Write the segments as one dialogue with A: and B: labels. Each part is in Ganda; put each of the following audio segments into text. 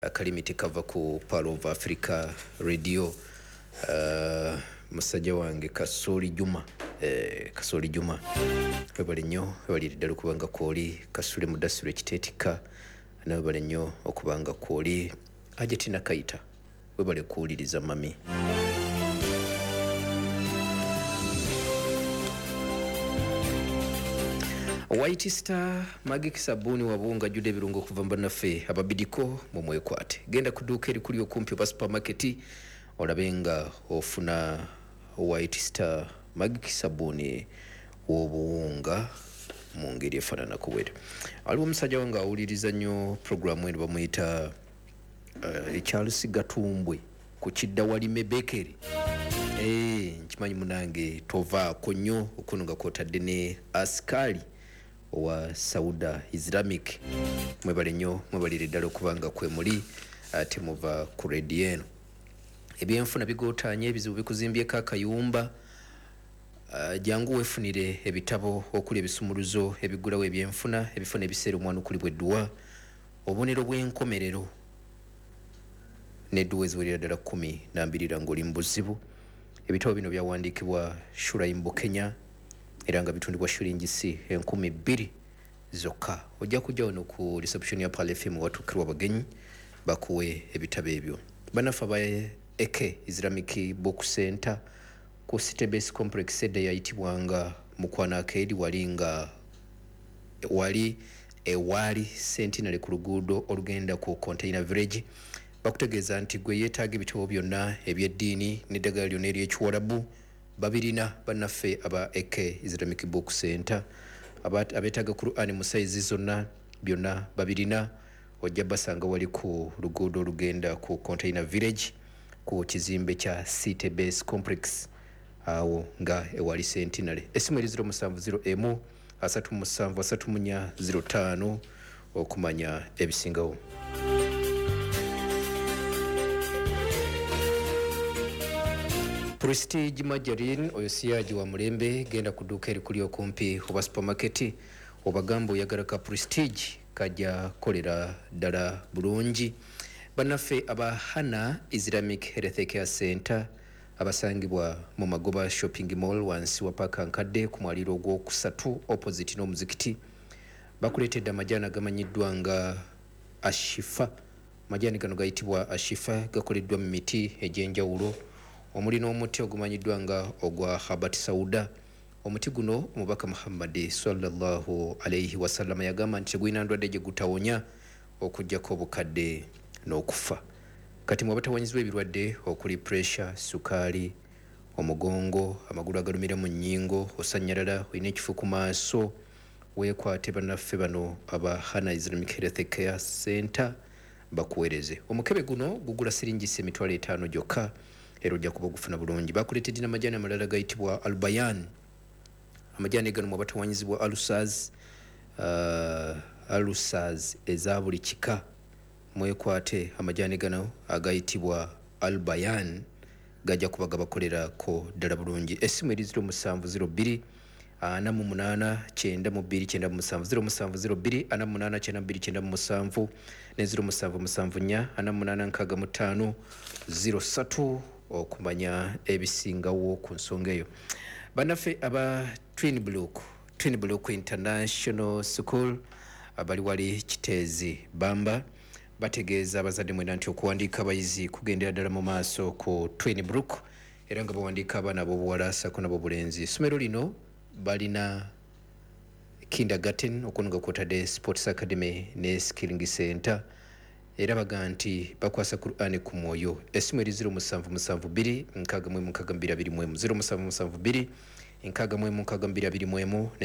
A: akalimiti kava ku Pearl of Africa Radio. Musajja wange Kasoli Juma, Kasoli Juma webale nnyo webali ddala okubanga kwoli Kasule Mudasiru ekiteetika nawebale nnyo okubanga kwoli Ajetina Kaita webale kuwuliriza mami. White Star Magic Sabuni wabunga jude birungo kuva mbanafe ababidiko mumwekwate genda kuduka eri kuli okumpi pa supermarket olabenga ofuna White Star Magic Sabuni wobunga mu ngeri efaanana kuwere. Aliwo omusajja wange awuliriza nnyo programu eno bamuyita Charles Gatumbwe ku Kidda Walime Bakery. Nkimanyi munange tovaako nnyo okuno nga kwotadde ne askali wa Sauda Islamic. Mwebale nnyo mwebalire ddala okubanga kwe muli ate muva ku radio eno. Ebyenfuna bigootanye ebizibu bikuzimbyeko akayumba. Jangu wefunire ebitabo okuli ebisumuluzo ebigulawo ebyenfuna ebifuna ebiseera omwana okuli bwedduwa obubonero bw'enkomerero n'edduwa eziwerera ddala 12 ng'oli mu buzibu. Ebitabo bino byawandiikibwa Shuraim Bukenya era nga bitundibwa shilingi 20,000 zokka. Ojja kujja wano ku reception ya Pearl FM watukirwa bagenyi bakuwe ebitabo ebyo. Banafa ba Eke Islamic Book Center ku City Base Complex edda yayitibwanga Mukwana Arcade wali ewali Sentinel ku luguudo olugenda ku Container Village. Bakutegeeza nti gwe yeetaaga ebitabo byonna ebyeddiini n'eddagala lyonna ery'ekiwarabu babirina bannaffe aba Eke Islamic Book Center. Abeetaaga Qur'an mu saizi zonna byonna babirina. Ojja basanga wali ku luguudo olugenda ku Container Village ku kizimbe kya City Base Complex awo nga ewali Sentinel. Esimu eri 070 37 okumanya ebisingawo. Prestige Margarine oyo siyaji wa mulembe genda kuduka eri kuli okumpi oba supermarket obagambo oyagala ka Prestige kajja kolera ddala bulungi. Bannaffe aba Hana Islamic Health Care Center abasangibwa mu Magoba Shopping Mall wansi wa Park Nkadde ku mwaliro ogwokusatu opposite n'omuzikiti bakuleetedde amajani agamanyiddwa nga Ashifa. Majani gano gayitibwa Ashifa gakoleddwa mu miti egy'enjawulo omuli n'omuti ogumanyiddwa nga ogwa Habat Sauda. Omuti guno omubaka Muhammad sallallahu alayhi wasallam yagamba nti tegulina ndwadde gye gutawonya okuggyako obukadde n'okufa. Kati mu batawanyizibwa ebirwadde okuli pressure, sukaali, omugongo, amagulu agalumira mu nnyingo, osannyalala, olina ekifu ku maaso, weekwate bannaffe bano aba Hana Islamic Health Care Center bakuweereze. Omukebe guno gugula siringi 5,000 gyokka era ojja kuba gufuna bulungi. Bakuleetedde n'amajani amalala gayitibwa Albayan. Amajani gano mu batawanyizibwa alusaz eza buli kika mwekwate amajani gano agayitibwa Albayan gajja kuba gabakolera ko ddala bulungi. Esimu eri 0702 48 92 0702 48 92 ne 0774 48 65 okumanya ebisingawo ku nsonga eyo. Bannaffe aba Twin Block International School abali wali Kiteezi Bamba bategeeza abazadde mwena nti okuwandiika abayizi kugendera ddala mu maaso ku Twin Block era nga bawandiika abaana ab'obuwala sako n'ab'obulenzi. Essomero lino balina kindergarten okuno nga kwotadde Sports Academy ne Skilling Center era baga nti bakwasa Qur'an ku mwoyo. Esimu eri 0772 0662 0672 ne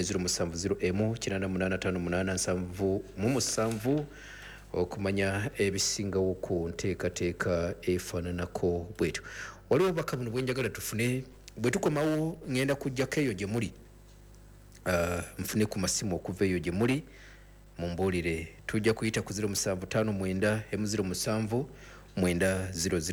A: 07085857 okumanya ebisingawo ku nteekateeka efaananako bwetyo. Waliwo obubaka buno bwenjagala tufune bwe tukomawo ngenda kujjako eyo gye muli. Mfune ku masimu okuva eyo gye muli mumbuulire. Tujja kuyita ku 0759 M07 900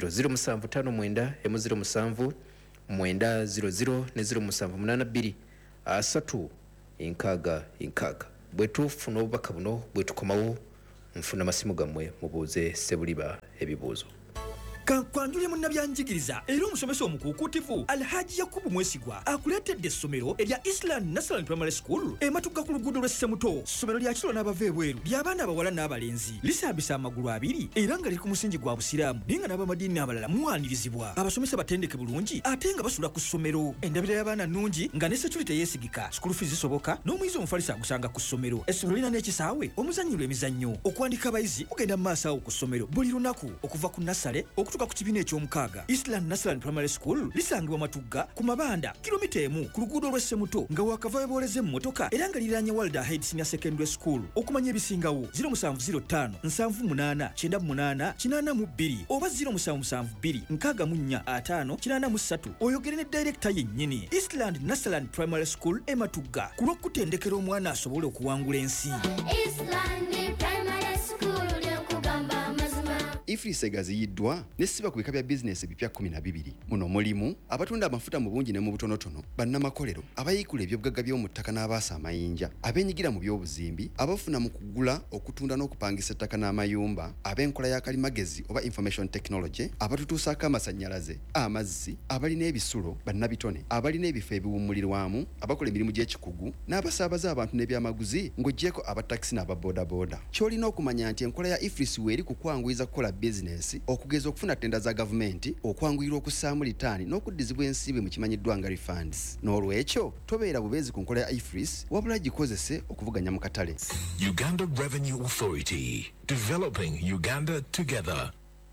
A: 0759 M07 ne 0782 3 6 bwe tufuna obubaka buno bwe tukomawo nfuna masimu gammwe mubuuze Sebuliba ebibuuzo.
B: Kankwanjule munnabyanjigiriza era omusomesa omukuukutivu Alhaji Yakubu Mwesigwa akuleetedde essomero erya Island National Primary School ematugga ku luguudo lw'e Ssemuto. Ssomero lya kiro n'abava ebweru ly'abaana abawala n'abalenzi lisambisa amagulu abiri era nga liri ku musingi gwa busiraamu naye nga n'abamadiini abalala muwanirizibwa. Abasomesa batendeke bulungi ate nga basula ku ssomero. Endabira y'abaana nnungi nga ne security yeesigika, school fees zisoboka n'omuyizi omufalisa agusanga ku ssomero. Essomero lirina n'ekisaawe omuzannyirwa emizannyo. Okuwandika abayizi kugenda mu maaso awo ku ssomero buli lunaku okuva ku nasale okutuuka ku kibiina eky'omukaaga. Eastland National Primary School lisangibwa Matugga ku Mabanda kilomita emu ku luguudo lw'e Ssemuto nga wakava booleze mu motoka era nga liranye Walder Head Senior Secondary School. Okumanya ebisingawo 0705 78 98 82 oba 0772 64 583 oyogere ne director yennyini. Eastland National Primary School Matugga ku lw'okutendekera omwana asobole okuwangula ensi.
C: Eastland Primary School lyokugamba amazima.
D: Ifrisa egaziyiddwa n'essiba ku bika bya bizinesi ebipya 12. Muno mulimu abatunda amafuta mu bungi ne mu butonotono, bannamakolero, abayiikula ebyobugagga by'omu ttaka n'abaasa amayinja, abeenyigira mu by'obuzimbi, abafuna mu kugula, okutunda n'okupangisa ettaka n'amayumba, ab'enkola ya kalimagezi oba information technology, abatutuusaako amasannyalaze, amazzi, abalina ebisulo, bannabitone, abalina ebifo ebiwummulirwamu, abakola emirimu gy'ekikugu, n'abasaabaza abantu n'ebyamaguzi ng'oggyeko abatakisi n'ababoodaboda. Ky'olina okumanya nti enkola ya Ifrisi weeri kukwanguyiza kukola bizinesi, okugeza okufuna ttenda za gavumenti, okwanguyirwa okussaamu litaani n'okuddizibwa ensibe mu kimanyiddwa nga refunds. N'olwekyo tobeera bubeezi ku nkola ya Ifris wabula gikozese okuvuganya mu katale.
E: Uganda Revenue Authority, developing Uganda together.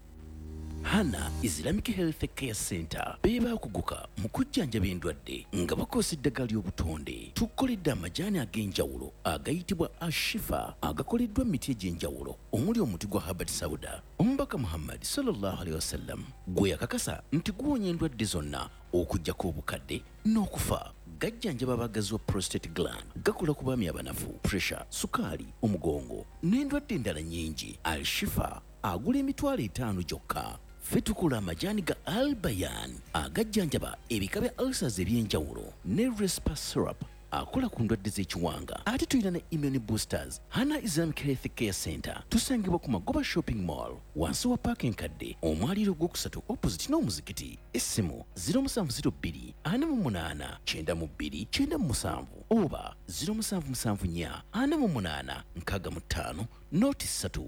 F: Hana Islamic Health Care Center beba kuguka mu kujjanjaba endwadde nga bakozesa eddagala ly'obutonde. Tukoledde amajaani ag'enjawulo agayitibwa Ashifa agakoleddwa emiti egy'enjawulo omuli omuti gwa Habat Sauda. Omubaka Muhammad sallallahu alaihi wasallam gwe yakakasa nti guwonya endwadde zonna okuggyako obukadde n'okufa. Gajjanjaba abagazi wa prostate gland, gakola ku baami abanafu, pressure, sukaali, omugongo n'endwadde endala nnyingi. Al-Shifa agula emitwalo 5 gyokka. Ffe tukola amajaani ga Al-Bayan agajjanjaba ebika bya ulcers eby'enjawulo ne Respa syrup akola ku ndwadde z'ekiwanga. Ate tulina ne immune boosters. Hana Islamic Health Care Center tusangibwa ku Magoba Shopping Mall wansi wa paaka enkadde omwaliro ogwokusatu opposite n'omuzikiti. Essimu 0702 48 92 97 oba 0774 48 65 noti 3.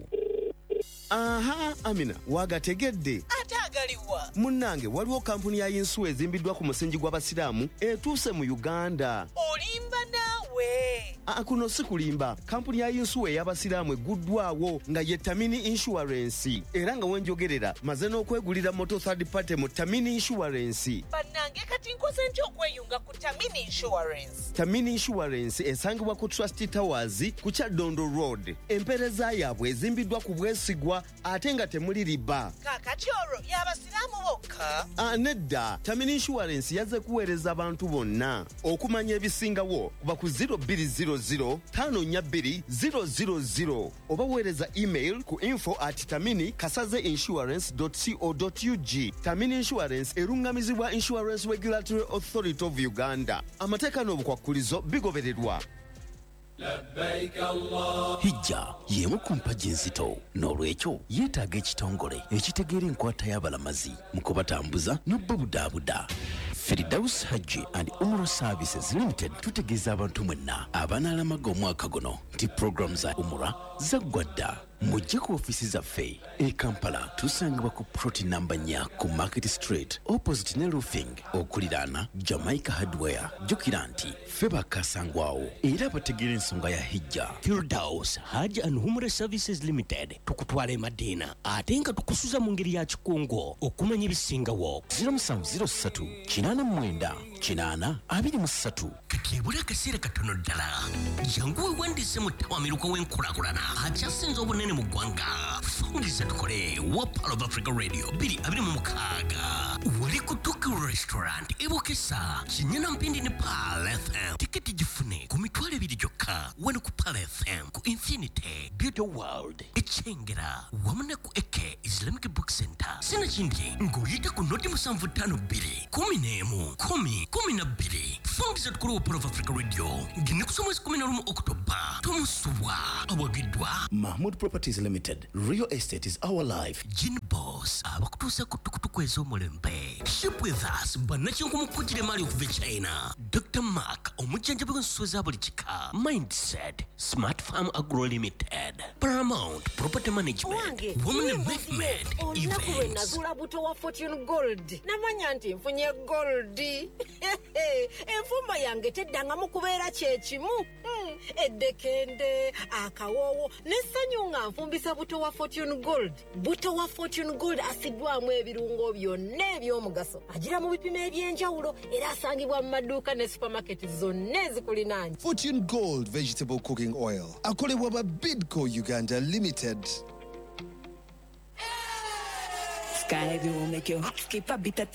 G: Aha, Amina, wagategedde.
H: Ate agaliwa.
G: Munnange waliwo kampuni ya Yinsuwa ezimbiddwa ku musingi gw'abasiraamu etuuse mu Uganda.
H: Olimba naawe.
G: Kuno si kulimba. Kampuni ya Yinsuwa ey'abasiraamu egguddwawo nga ye Tamini Insurance. Era nga wenjogerera maze n'okwegulira moto third party mu Tamini Insurance.
H: Bannange kati nkoze ntya okweyunga ku Tamini Insurance?
G: Tamini Insurance esangibwa ku Trust Towers ku Kyaddondo Road. Empereza yaabwe ezimbiddwa ku bwesigwa ate nga temuli riba.
H: Kaakati olwo y'abasiraamu bokka?
G: Nedda, Tamini Insurance yazze kuweereza abantu bonna. Okumanya ebisingawo kuba ku 02054200 oba weereza email ku info@taminikasaze-insurance.co.ug. Tamini Insurance erungamizibwa Insurance Regulatory Authority of Uganda. Amateeka n'obukwakkulizo bigobererwa.
F: Hijja y'emu ku mpagi enzito n'olwekyo yeetaaga ekitongole ekitegeera enkwata y'abalamazi mu kubatambuza n'obbabudaabuda. Firdaus Hajji and Umrah Services Limited tutegeeza abantu mwenna abanaalamaga omwaka guno nti program za Umrah zaggwa dda. Mujje ku ofisi zaffe e Kampala tusangibwa ku ploti namba 4 ku Market Street opposite ne roofing okuliraana Jamaica Hardware. Jjukira nti ffe bakasangwawo era bategeera ensonga ya hijja.
I: Firdaus Hajji and Umrah Services Limited tukutwala e Madina ate nga tukusuza mu ngeri ya kikungo okumanya ebisingawo.
F: 0703 89 823.
I: Kakebula akaseera katono ddala jangu wewandiise mu ttawamiruka w'enkulaakulana akyasinza obunene mu ggwanga. Fungiza tukole wa Pearl of Africa Radio 226 wali ku Tokyo Restaurant ebokesa kinyana mpindi ne Pearl FM. Tiketi gifune ku mitwalo 2 gyokka wano ku Pearl FM ku Infinity Beauty World Echengera wamu ne ku Eke Islamic Book Center sina kindi ng'oyita ku noti 752 11 12 fungiza tukulu Polo of Africa Radio ngine kusoma 11 Oktoba tomusubwa abagidwa
F: Mahmoud Properties Limited. Real estate is our life.
I: Gin Boss abakutusa kutukutuku ez'omulembe. Ship with us banachingu mukujire mali okuva China. Dr. Mark omujjanjabi w'ensuwa buli kika. Mindset Smart Farm Agro Limited. Paramount Property Management. Women Movement Events.
H: nazula buto wa Fortune Gold namanya nti nfunye gold enfumba yange teddanga mu kubeera kyekimu eddekende akawoowo n'essanyu nga nfumbisa buto wa Fortune Gold. Buto wa Fortune Gold asidwamu ebirungo byonna eby'omugaso agira mu bipimo eby'enjawulo era asangibwa mu maduuka ne supermarket zonna ezikulinaanye.
J: Fortune Gold Vegetable Cooking Oil akolebwa ba Bidco Uganda Limited.
K: Sky will make your heart skip a bit.